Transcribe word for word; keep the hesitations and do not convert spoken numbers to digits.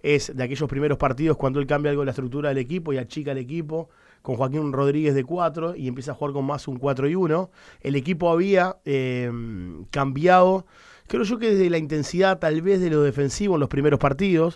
es de aquellos primeros partidos cuando él cambia algo de la estructura del equipo y achica el equipo con Joaquín Rodríguez de cuatro y empieza a jugar con más un cuatro y uno. El equipo había eh, cambiado, creo yo que desde la intensidad tal vez de lo defensivo en los primeros partidos,